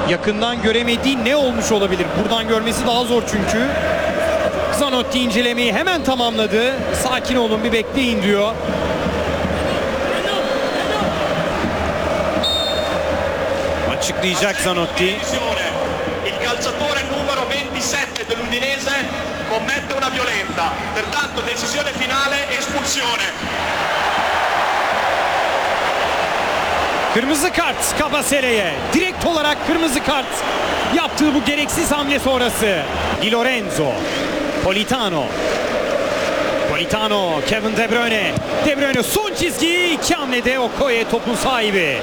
Yakından göremediği ne olmuş olabilir? Buradan görmesi daha zor çünkü. Zanotti incelemeyi hemen tamamladı. Sakin olun, bir bekleyin diyor. Açıklayacak Zanotti. Il calciatore numero 27 dell'Udinese commette una violenta, pertanto decisione finale, espulsione. Kırmızı kart Cabaceres'e. Direkt olarak kırmızı kart. Yaptığı bu gereksiz hamle sonrası. Di Lorenzo. Politano. Politano. Kevin De Bruyne. De Bruyne son çizgi. 2 hamlede Okoye topun sahibi.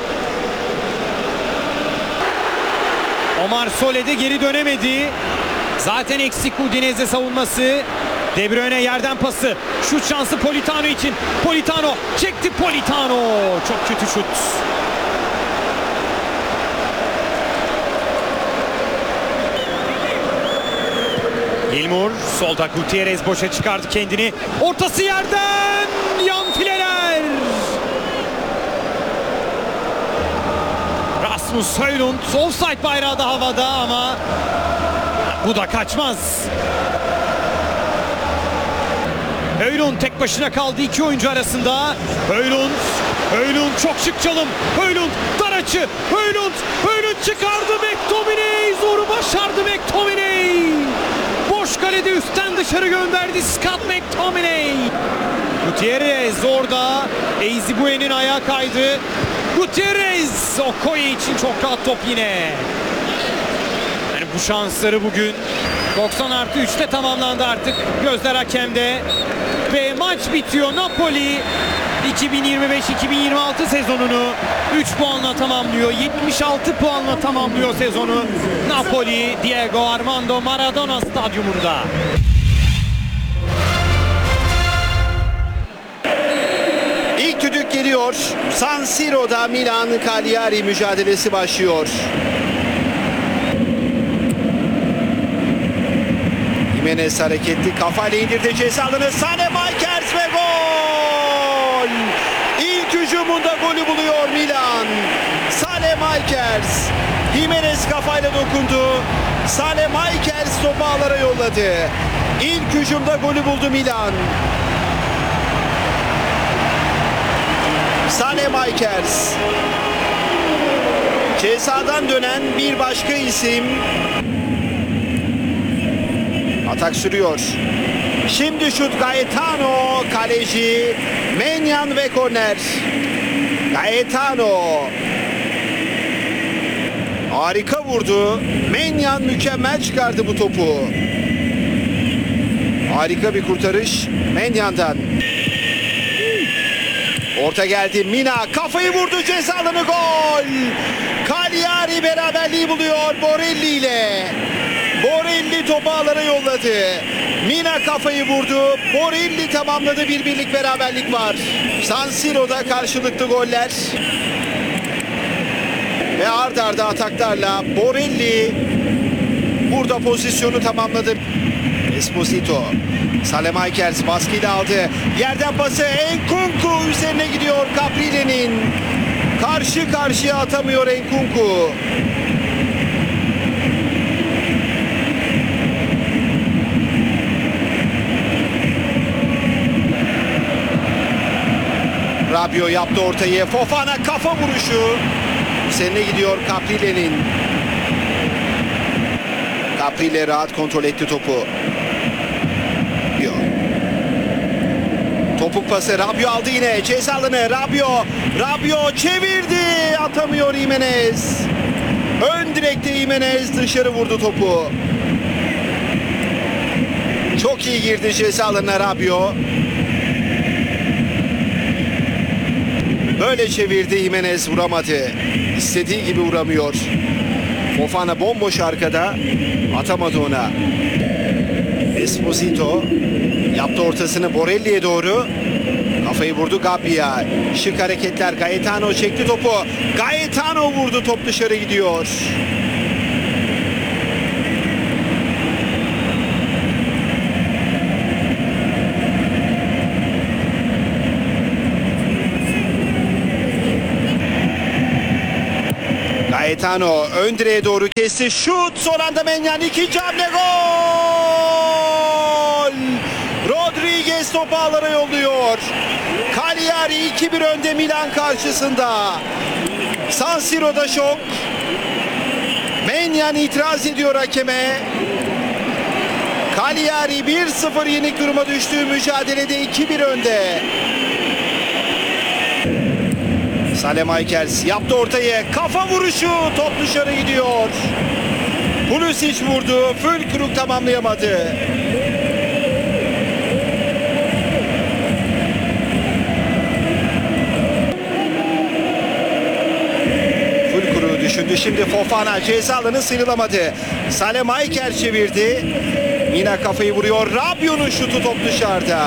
Omar Sole'de geri dönemedi. Zaten eksik Udinese savunması. De Bruyne yerden pası. Şut şansı Politano için. Politano çekti, Politano. Çok kötü şut. Gilmour solda, Gutierrez boşa çıkardı kendini. Ortası yerden. Yan fileler. Rasmus Højlund, offside bayrağı da havada ama bu da kaçmaz. Højlund tek başına kaldı iki oyuncu arasında. Højlund çok şık çalım. Højlund dar açı. Højlund çıkardı. McTominay zoru başardı McTominay. Boş kalede üstten dışarı gönderdi Scott McTominay. Gutierrez orada. Eyzibue'nin ayağı kaydı. Gutierrez Okoye için çok rahat top yine. Yani bu şansları bugün 90+3'te tamamlandı artık. Gözler hakemde. Ve maç bitiyor. Napoli 2025-2026 sezonunu 3 puanla tamamlıyor. 76 puanla tamamlıyor sezonu. Napoli, Diego Armando Maradona stadyumunda. İlk düdük geliyor. San Siro'da Milan Cagliari mücadelesi başlıyor. Jimenez hareketli kafayla indirdi ceza alanı. Sane Makers ve gol! İlk hücumunda golü buluyor Milan. Sane Makers. Jimenez kafayla dokundu. Sane Makers topu ağlara yolladı. İlk hücumda golü buldu Milan. Sane Makers. Cezadan dönen bir başka isim. Atak sürüyor. Şimdi şut Gaetano, kaleci Menyan ve korner. Gaetano. Harika vurdu. Menyan mükemmel çıkardı bu topu. Harika bir kurtarış Menyan'dan. Orta geldi. Mina kafayı vurdu, ceza alanı, gol. Cagliari beraberliği buluyor Borelli ile. Borelli topu ağlara yolladı. Mina kafayı vurdu. Borelli tamamladı. Bir birlik beraberlik var. San Siro'da karşılıklı goller. Ve ard arda ataklarla Borelli burada pozisyonu tamamladı. Esposito. Salemakers baskıyla aldı. Yerden pası Nkunku üzerine gidiyor Caprile'nin. Karşı karşıya atamıyor Nkunku. Rabiot yaptı ortayı. Fofana kafa vuruşu. Üzerine gidiyor Caprile'nin. Caprile rahat kontrol etti topu. Topuk pası, Rabiot aldı yine. Ceza alanı, Rabiot çevirdi. Atamıyor Jimenez. Ön direkte Jimenez dışarı vurdu topu. Çok iyi girdi ceza alanına Rabiot. Böyle çevirdi Jimenez, vuramadı. İstediği gibi vuramıyor. Fofana bomboş arkada. Atamadı ona. Esposito yaptı ortasını Borelli'ye doğru. Kafayı vurdu Gabbia. Şık hareketler. Gaetano çekti topu. Gaetano vurdu. Top dışarı gidiyor. Gaetano ön direğe doğru kesti. Şut, son anda Menyan, ikinci hamle, gol! Rodriguez topu ağlara yolluyor. Cagliari 2-1 önde Milan karşısında. San Siro'da şok. Menyan itiraz ediyor hakeme. Cagliari 1-0 yenik duruma düştüğü mücadelede 2-1 önde. Salemaykers yaptı ortayı. Kafa vuruşu. Top dışarı gidiyor. Pulisic vurdu. Fülkrug tamamlayamadı. Fülkrug düşündü. Şimdi Fofana ceza alanı sıyrılamadı. Salemaykers çevirdi. Yine kafayı vuruyor. Rabiot'un şutu, top dışarıda.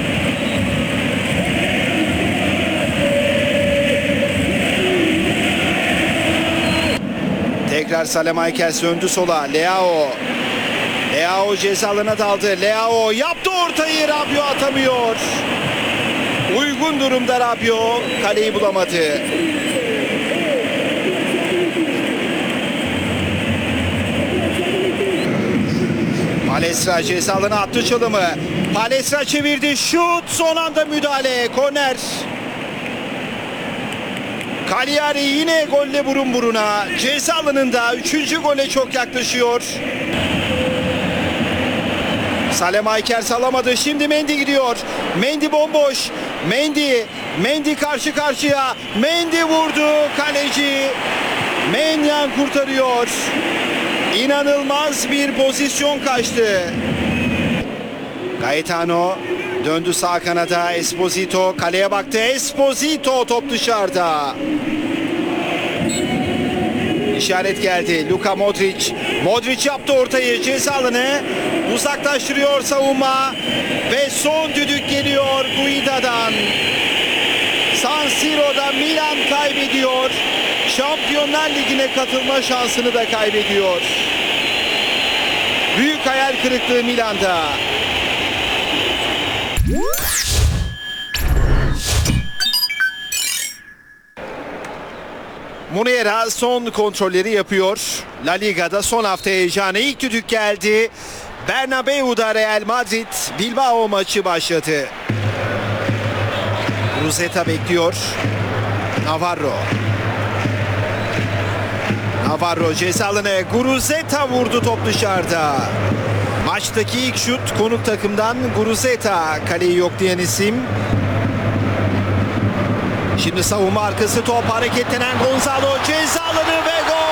Tekrar Salemaykers döndü sola. Leao. Leao ceza alanına daldı. Leao yaptı ortayı. Rabiot atamıyor. Uygun durumda Rabiot. Kaleyi bulamadı. Palestra ceza alanına attı çalımı. Palestra çevirdi. Şut. Son anda müdahale. Korner. Cagliari yine golle burun buruna. Ceza alanında 3. gole çok yaklaşıyor. Salemaykers alamadı. Şimdi Mendy gidiyor. Mendy bomboş. Mendy karşı karşıya. Mendy vurdu. Kaleci Menyan kurtarıyor. İnanılmaz bir pozisyon kaçtı. Gaetano döndü sağ kanada. Esposito kaleye baktı. Esposito, top dışarıda. İşaret geldi. Luka Modric. Modric yaptı ortayı. Ceza alanı uzaklaştırıyor savunma. Ve son düdük geliyor Guida'dan. San Siro'da Milan kaybediyor. Şampiyonlar Ligi'ne katılma şansını da kaybediyor. Büyük hayal kırıklığı Milan'da. Munera son kontrolleri yapıyor. La Liga'da son hafta heyecanı, ilk düdük geldi. Bernabeu'da Real Madrid Bilbao maçı başladı. Rosetta bekliyor. Navarro ceza alanı. Guruzeta vurdu, top dışarıda. Maçtaki ilk şut konuk takımdan Guruzeta, kaleyi yoklayan isim. Şimdi savunma arkası top, hareketlenen Gonzalo, ceza alanı ve gol!